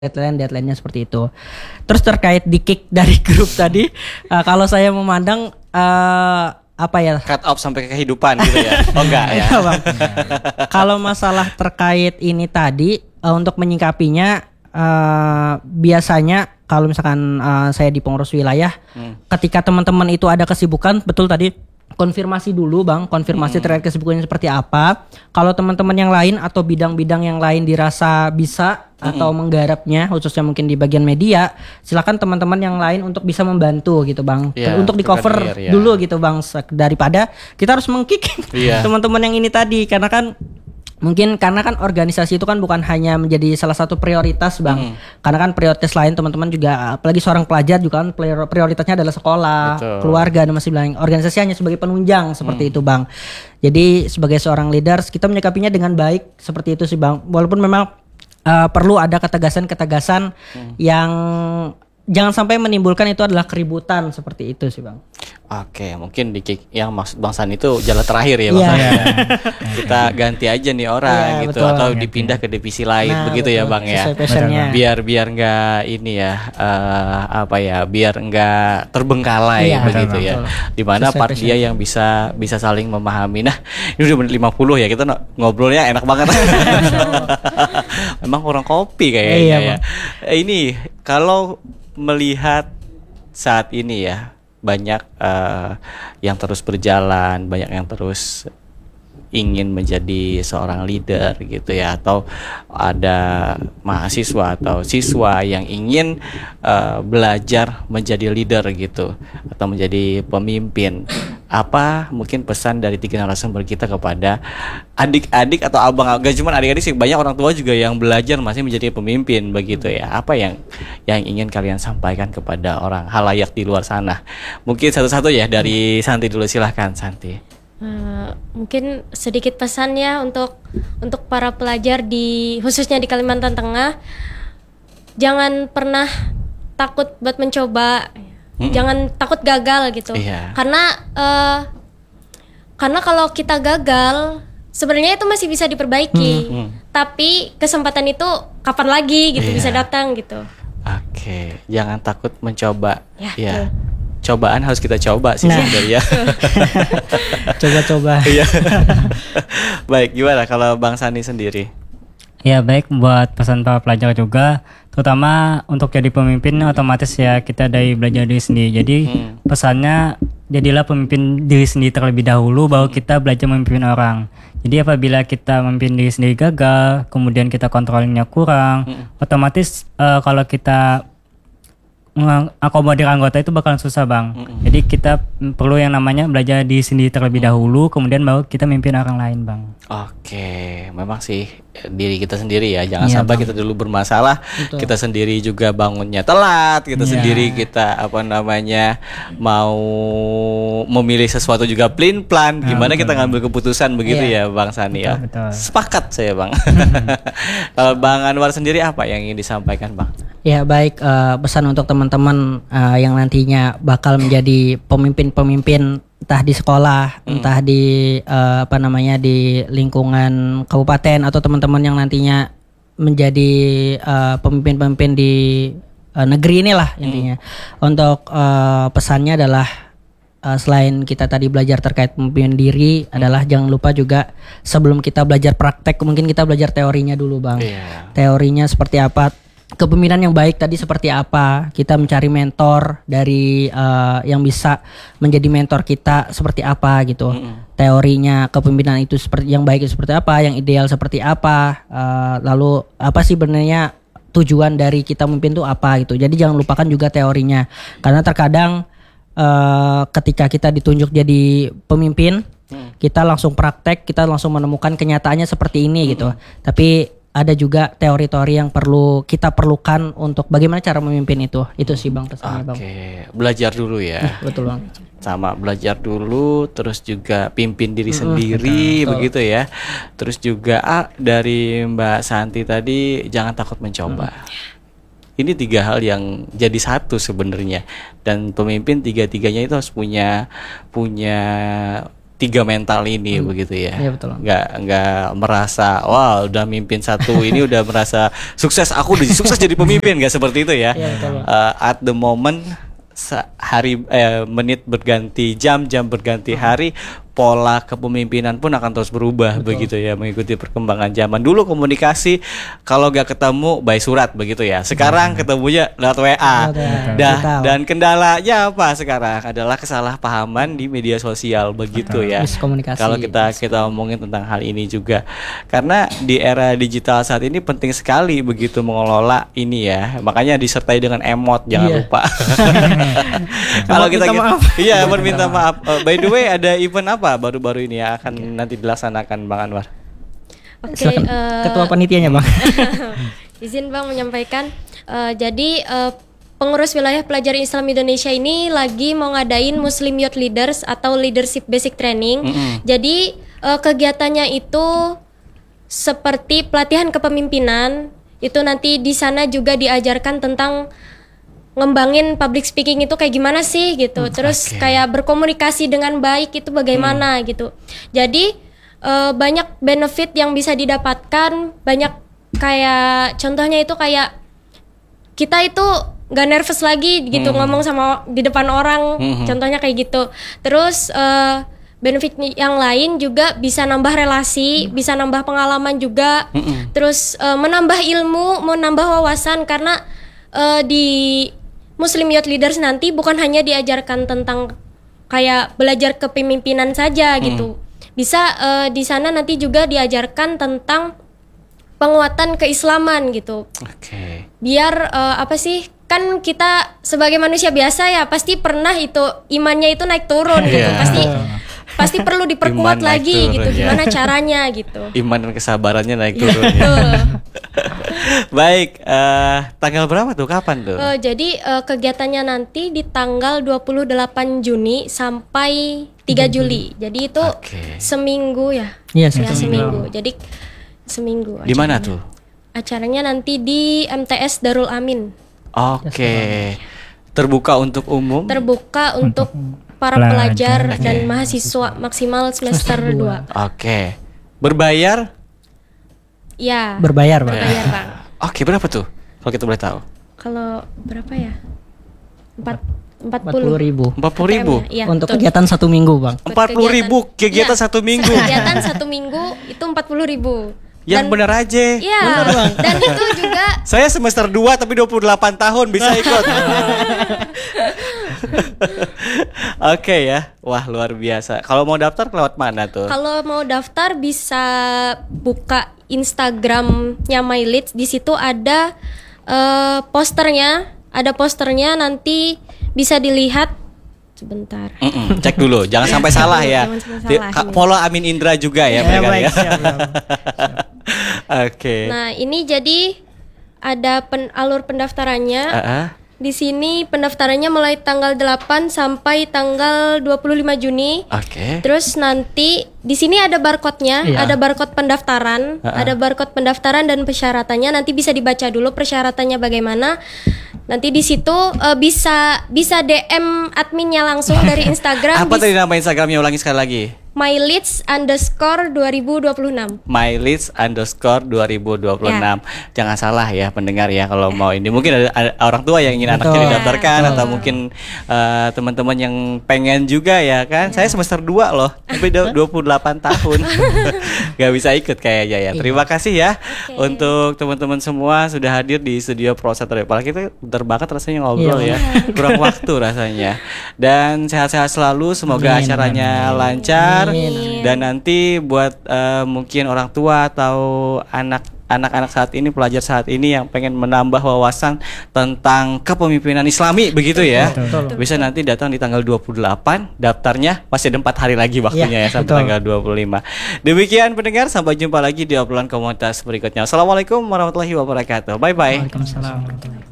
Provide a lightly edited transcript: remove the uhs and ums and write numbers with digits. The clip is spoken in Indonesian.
deadline-deadline-nya seperti itu. Terus terkait di kick dari grup tadi, kalau saya memandang apa ya? Cut off sampai kehidupan gitu ya? Oh enggak ya? Bang. Kalau masalah terkait ini tadi, untuk menyingkapinya biasanya kalau misalkan saya di pengurus wilayah, ketika teman-teman itu ada kesibukan, betul tadi konfirmasi dulu Bang, konfirmasi terkait kesibukannya seperti apa. Kalau teman-teman yang lain atau bidang-bidang yang lain dirasa bisa atau menggarapnya, khususnya mungkin di bagian media, silakan teman-teman yang lain untuk bisa membantu gitu Bang. Ya, untuk di cover dulu gitu Bang, daripada kita harus mengkick teman-teman yang ini tadi, karena kan organisasi itu kan bukan hanya menjadi salah satu prioritas Bang. Karena kan prioritas lain teman-teman juga, apalagi seorang pelajar juga kan prioritasnya adalah sekolah, keluarga, dan masih bilang organisasi hanya sebagai penunjang seperti itu Bang. Jadi sebagai seorang leaders kita menyikapinya dengan baik seperti itu sih Bang. Walaupun memang perlu ada ketegasan-ketegasan yang jangan sampai menimbulkan itu adalah keributan seperti itu sih Bang. Oke, mungkin di kick yang maksud Bang San itu jalan terakhir ya Bang. Kita ganti aja nih orang gitu, betul. Atau dipindah ke divisi lain begitu ya Bang ya. Biar nggak ini ya biar nggak terbengkalai begitu ya. Dimana part dia yang bisa saling memahami. Nah, ini udah menit 50 ya, kita ngobrolnya enak banget. Memang kurang kopi kayaknya ya. Ini kalau melihat saat ini ya, banyak yang terus berjalan, banyak yang terus ingin menjadi seorang leader gitu ya, atau ada mahasiswa atau siswa yang ingin belajar menjadi leader gitu atau menjadi pemimpin. Apa mungkin pesan dari tiga narasumber kita kepada adik-adik atau abang, gak cuma adik-adik sih, banyak orang tua juga yang belajar masih menjadi pemimpin begitu ya. Apa yang ingin kalian sampaikan kepada orang halayak di luar sana? Mungkin satu-satu ya, dari Santi dulu, silahkan Santi. Mungkin sedikit pesan ya untuk para pelajar khususnya di Kalimantan Tengah, jangan pernah takut buat mencoba. Jangan takut gagal gitu. Karena kalau kita gagal sebenarnya itu masih bisa diperbaiki. Tapi kesempatan itu kapan lagi gitu bisa datang gitu. Oke, jangan takut mencoba. Ya. Cobaan harus kita coba sih sebenarnya. Coba-coba. Baik, gimana kalau Bang Sani sendiri? Ya baik, buat pesan para pelajar juga, terutama untuk jadi pemimpin otomatis ya kita dari belajar diri sendiri. Jadi pesannya, jadilah pemimpin diri sendiri terlebih dahulu, baru kita belajar memimpin orang. Jadi apabila kita memimpin diri sendiri gagal, kemudian kita kontrolnya kurang, otomatis kalau kita mengakomodir anggota itu bakalan susah Bang. Jadi kita perlu yang namanya belajar diri sendiri terlebih dahulu, kemudian baru kita memimpin orang lain Bang. Oke, memang sih diri kita sendiri ya, jangan sampai kita dulu bermasalah. Kita sendiri juga bangunnya telat, kita sendiri kita mau memilih sesuatu juga plan, gimana kita ngambil keputusan begitu ya Bang Sani ya. Sepakat saya Bang. Kalau Bang Anwar sendiri apa yang ingin disampaikan Bang? Ya baik, pesan untuk teman-teman yang nantinya bakal menjadi pemimpin-pemimpin, entah di sekolah, entah di di lingkungan kabupaten, atau teman-teman yang nantinya menjadi pemimpin-pemimpin di negeri inilah intinya. Untuk pesannya adalah selain kita tadi belajar terkait pemimpinan diri, adalah jangan lupa juga sebelum kita belajar praktek, mungkin kita belajar teorinya dulu Bang. Teorinya seperti apa, kepemimpinan yang baik tadi seperti apa, kita mencari mentor dari yang bisa menjadi mentor kita seperti apa gitu. Teorinya kepemimpinan itu seperti yang baik itu seperti apa, yang ideal seperti apa, lalu apa sih sebenarnya tujuan dari kita memimpin itu apa gitu. Jadi jangan lupakan juga teorinya, karena terkadang ketika kita ditunjuk jadi pemimpin, kita langsung praktek, kita langsung menemukan kenyataannya seperti ini gitu. Tapi ada juga teori-teori yang kita perlukan untuk bagaimana cara memimpin itu. Itu sih Bang pesannya Bang. Oke, belajar dulu ya. Betul Bang. Sama belajar dulu, terus juga pimpin diri sendiri, begitu ya. Terus juga dari Mbak Santi tadi, jangan takut mencoba. Ini tiga hal yang jadi satu sebenarnya. Dan pemimpin tiga-tiganya itu harus punya tiga mental ini begitu ya. Iya betul. Nggak merasa wah udah mimpin satu ini udah merasa sukses, aku udah sukses jadi pemimpin, nggak seperti itu ya. Iya betul. At the moment menit berganti jam berganti hari, pola kepemimpinan pun akan terus berubah. Betul. Begitu ya, mengikuti perkembangan zaman. Dulu komunikasi kalau gak ketemu by surat begitu ya, sekarang ketemunya lewat WA. Dan kendalanya apa sekarang adalah kesalahpahaman di media sosial begitu ya. Kalau kita ngomongin tentang hal ini juga, karena di era digital saat ini penting sekali begitu mengelola ini ya, makanya disertai dengan emot, jangan lupa. Kalau kita iya berminta maaf. By the way, ada event apa baru-baru ini ya akan nanti dilaksanakan Bang Anwar? Oke, ketua panitianya Bang. Izin Bang menyampaikan. Jadi pengurus wilayah pelajar Islam Indonesia ini lagi mau ngadain Muslim Youth Leaders atau Leadership Basic Training. Jadi kegiatannya itu seperti pelatihan kepemimpinan. Itu nanti di sana juga diajarkan tentang ngembangin public speaking itu kayak gimana sih gitu. Terus kayak berkomunikasi dengan baik itu bagaimana gitu. Jadi banyak benefit yang bisa didapatkan, banyak kayak contohnya itu kayak kita itu gak nervous lagi gitu ngomong sama di depan orang, contohnya kayak gitu. Terus benefit yang lain juga bisa nambah relasi, bisa nambah pengalaman juga. Terus menambah ilmu, menambah wawasan, karena di Muslim Youth Leaders nanti bukan hanya diajarkan tentang kayak belajar kepemimpinan saja gitu. Bisa di sana nanti juga diajarkan tentang penguatan keislaman gitu. Biar apa sih, kan kita sebagai manusia biasa ya pasti pernah itu imannya itu naik turun gitu. Pasti perlu diperkuat lagi gitu. Gimana caranya gitu. Iman dan kesabarannya naik turun. Baik, tanggal berapa tuh? Kapan tuh? Jadi kegiatannya nanti di tanggal 28 Juni sampai 3 Juli. Jadi itu seminggu ya. Iya, seminggu. Jadi seminggu. Di mana tuh? Acaranya nanti di MTS Darul Amin. Terbuka untuk umum? Terbuka untuk para pelajar dan mahasiswa maksimal semester 2. Berbayar? Ya. Berbayar Bang. Berapa tuh? Kalau kita boleh tahu. Kalau berapa ya? 40.000. 40.000 ya, untuk kegiatan 1 minggu Bang. 40.000 kegiatan 1 minggu. Kegiatan 1 minggu itu 40.000. Yang bener aja. Iya. Dan itu juga saya semester 2 tapi 28 tahun bisa ikut. Ya. Wah, luar biasa. Kalau mau daftar lewat mana tuh? Kalau mau daftar bisa buka Instagramnya MyLeads. Di situ ada posternya. Ada posternya, nanti bisa dilihat. Sebentar. Cek dulu, jangan sampai salah ya. Follow Amin Indra juga ya, baik, siap. Nah, ini jadi ada alur pendaftarannya. Di sini pendaftarannya mulai tanggal 8 sampai tanggal 25 Juni. Terus nanti di sini ada barcode-nya, ada barcode pendaftaran, ada barcode pendaftaran dan persyaratannya. Nanti bisa dibaca dulu persyaratannya bagaimana. Nanti di situ bisa DM adminnya langsung dari Instagram. Apa tadi nama Instagramnya, ulangi sekali lagi? myleads_2026. myleads_2026. Jangan salah ya pendengar ya, kalau mau ini mungkin ada orang tua yang ingin anaknya didaftarkan, atau mungkin teman-teman yang pengen juga ya kan. Saya semester 2 loh, tapi 28 tahun. Gak bisa ikut kayaknya ya. Terima kasih ya untuk teman-teman semua sudah hadir di studio Prosator. Apalagi kita bentar banget rasanya ngobrol ya. Kurang waktu rasanya. Dan sehat-sehat selalu, semoga acaranya lancar. Dan nanti buat mungkin orang tua atau anak-anak saat ini, pelajar saat ini yang pengen menambah wawasan tentang kepemimpinan Islami begitu ya. Bisa nanti datang di tanggal 28, daftarnya masih ada 4 hari lagi waktunya ya sampai tanggal 25. Demikian pendengar, sampai jumpa lagi di obrolan komunitas berikutnya. Assalamualaikum warahmatullahi wabarakatuh. Bye bye. Waalaikumsalam.